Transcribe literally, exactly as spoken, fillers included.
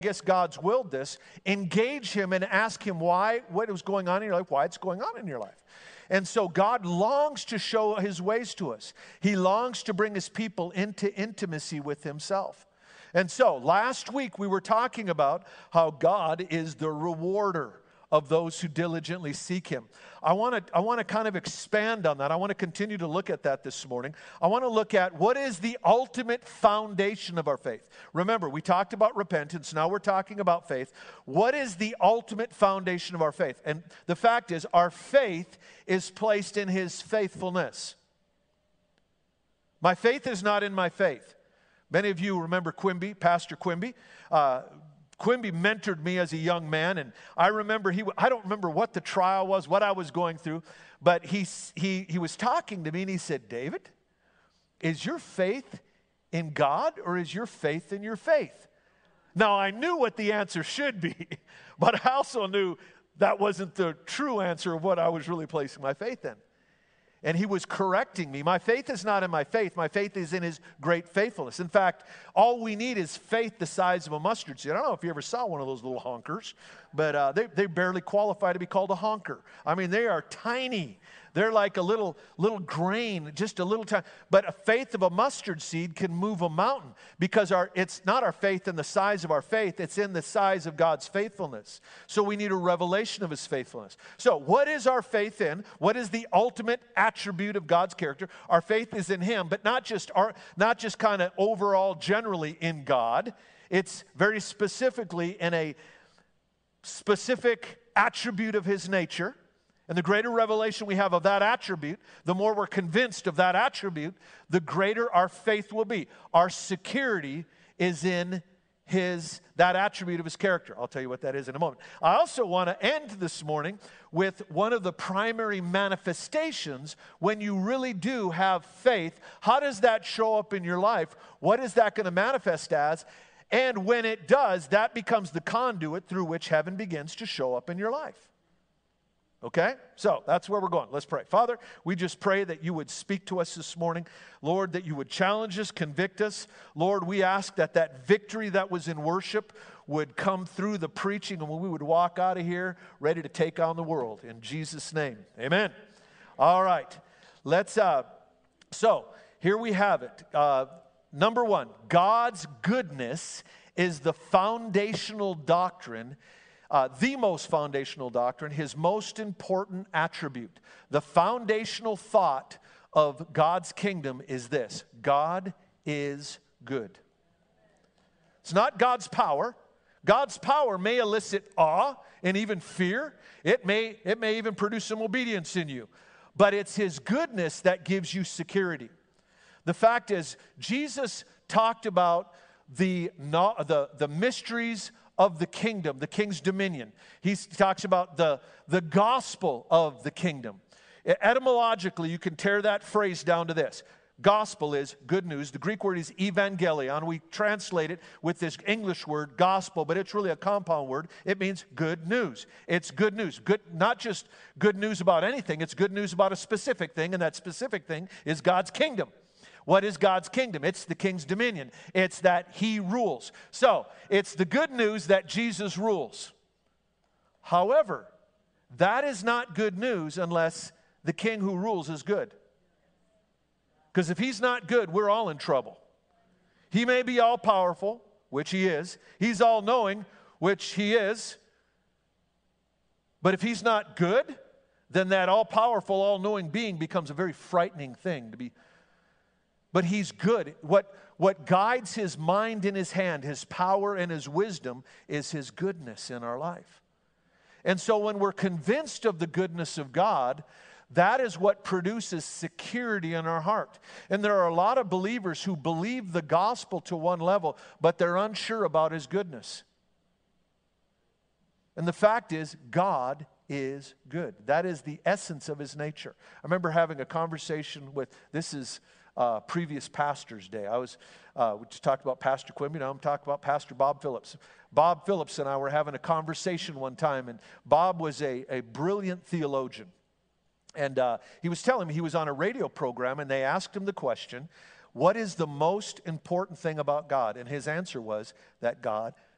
guess God's willed this, engage him and ask him why, what was going on in your life, why it's going on in your life. And so God longs to show his ways to us. He longs to bring his people into intimacy with himself. And so last week we were talking about how God is the rewarder of those who diligently seek him. I want to I want to kind of expand on that. I want to continue to look at that this morning. I want to look at what is the ultimate foundation of our faith. Remember, we talked about repentance. Now we're talking about faith. What is the ultimate foundation of our faith? And the fact is, our faith is placed in his faithfulness. My faith is not in my faith. Many of you remember Quimby, Pastor Quimby. Uh, Quimby mentored me as a young man, and I remember, he, I don't remember what the trial was, what I was going through, but he, he, he was talking to me, and he said, David, is your faith in God, or is your faith in your faith? Now, I knew what the answer should be, but I also knew that wasn't the true answer of what I was really placing my faith in. And he was correcting me. My faith is not in my faith. My faith is in his great faithfulness. In fact, all we need is faith the size of a mustard seed. I don't know if you ever saw one of those little honkers, but uh, they, they barely qualify to be called a honker. I mean, they are tiny. They're like a little little grain, just a little time. But a faith of a mustard seed can move a mountain, because our it's not our faith in the size of our faith, it's in the size of God's faithfulness. So we need a revelation of his faithfulness. So what is our faith in? What is the ultimate attribute of God's character? Our faith is in him, but not just our not just kind of overall generally in God. It's very specifically in a specific attribute of his nature. And the greater revelation we have of that attribute, the more we're convinced of that attribute, the greater our faith will be. Our security is in his, that attribute of his character. I'll tell you what that is in a moment. I also want to end this morning with one of the primary manifestations when you really do have faith. How does that show up in your life? What is that going to manifest as? And when it does, that becomes the conduit through which heaven begins to show up in your life. Okay? So that's where we're going. Let's pray. Father, we just pray that you would speak to us this morning. Lord, that you would challenge us, convict us. Lord, we ask that that victory that was in worship would come through the preaching, and when we would walk out of here ready to take on the world. In Jesus' name, amen. All right. Let's, uh, so here we have it. Uh, number one, God's goodness is the foundational doctrine. Uh, the most foundational doctrine, his most important attribute. The foundational thought of God's kingdom is this: God is good. It's not God's power. God's power may elicit awe and even fear. It may, it may even produce some obedience in you. But it's his goodness that gives you security. The fact is, Jesus talked about the, the, the mysteries of the kingdom, the king's dominion. He talks about the, the gospel of the kingdom. Etymologically, you can tear that phrase down to this. Gospel is good news. The Greek word is evangelion. We translate it with this English word gospel, but it's really a compound word. It means good news. It's good news. Good, not just good news about anything. It's good news about a specific thing, and that specific thing is God's kingdom. What is God's kingdom? It's the king's dominion. It's that he rules. So, it's the good news that Jesus rules. However, that is not good news unless the king who rules is good. Because if he's not good, we're all in trouble. He may be all-powerful, which he is. He's all-knowing, which he is. But if he's not good, then that all-powerful, all-knowing being becomes a very frightening thing to be. But he's good. What, what guides his mind in his hand, his power and his wisdom, is his goodness in our life. And so when we're convinced of the goodness of God, that is what produces security in our heart. And there are a lot of believers who believe the gospel to one level, but they're unsure about his goodness. And the fact is, God is good. That is the essence of his nature. I remember having a conversation with, this is uh, previous pastor's day. I was, uh, we just talked about Pastor Quimby, now I'm talking about Pastor Bob Phillips. Bob Phillips and I were having a conversation one time, and Bob was a, a brilliant theologian. And uh, he was telling me he was on a radio program, and they asked him the question, what is the most important thing about God? And his answer was that God